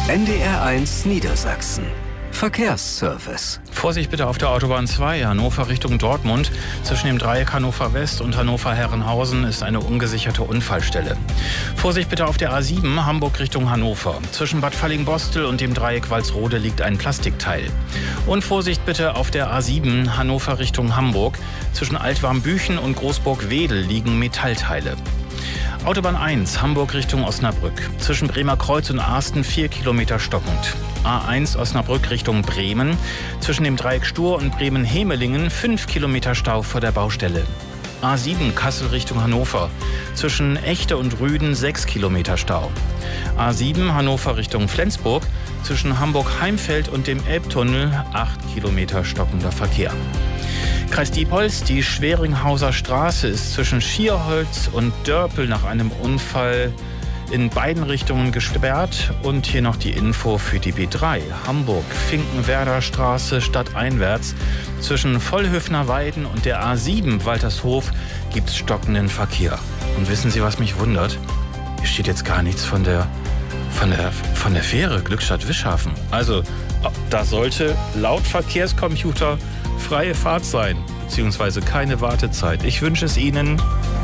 NDR1 Niedersachsen. Verkehrsservice. Vorsicht bitte auf der Autobahn 2, Hannover Richtung Dortmund. Zwischen dem Dreieck Hannover West und Hannover-Herrenhausen ist eine ungesicherte Unfallstelle. Vorsicht bitte auf der A7, Hamburg Richtung Hannover. Zwischen Bad Fallingbostel und dem Dreieck Walsrode liegt ein Plastikteil. Und Vorsicht bitte auf der A7, Hannover Richtung Hamburg. Zwischen Altwarmbüchen und Großburg-Wedel liegen Metallteile. Autobahn 1, Hamburg Richtung Osnabrück. Zwischen Bremer Kreuz und Asten 4 Kilometer stockend. A1 Osnabrück Richtung Bremen. Zwischen dem Dreieck Stur und Bremen-Hemelingen 5 Kilometer Stau vor der Baustelle. A7 Kassel Richtung Hannover. Zwischen Echte und Rüden 6 Kilometer Stau. A7 Hannover Richtung Flensburg. Zwischen Hamburg-Heimfeld und dem Elbtunnel 8 Kilometer stockender Verkehr. Kreis Diepholz, die Schweringhauser Straße ist zwischen Schierholz und Dörpel nach einem Unfall in beiden Richtungen gesperrt. Und hier noch die Info für die B3. Hamburg-Finkenwerder Straße stadteinwärts. Zwischen Vollhöfner Weiden und der A7 Waltershof gibt es stockenden Verkehr. Und wissen Sie, was mich wundert? Hier steht jetzt gar nichts von der Fähre Glückstadt-Wischhafen. Also, da sollte laut Verkehrscomputer freie Fahrt sein, beziehungsweise keine Wartezeit. Ich wünsche es Ihnen.